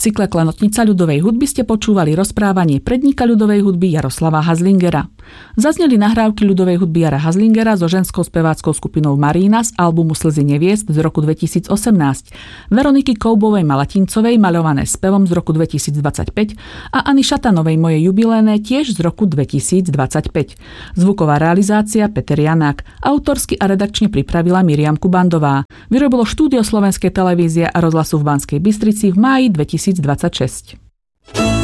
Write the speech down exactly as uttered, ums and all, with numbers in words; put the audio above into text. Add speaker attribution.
Speaker 1: cykle Klenotnica ľudovej hudby ste počúvali rozprávanie predníka ľudovej hudby Jaroslava Hazlingera. Zazneli nahrávky ľudovej hudby Jara Hazlingera so ženskou speváckou skupinou Marína z albumu Slzy neviest z roku dvetisícosemnásť, Veroniky Koubovej Malatincovej Maľované spevom z roku dvetisícdvadsaťpäť a Anny Šatanovej Moje jubiléne tiež z roku dvetisícdvadsaťpäť. Zvuková realizácia Peter Janák, autorsky a redakčne pripravila Miriam Kubandová. Vyrobilo štúdio Slovenskej televízie a rozhlasu v Banskej Bystrici v máji dvetisícdvadsaťšesť.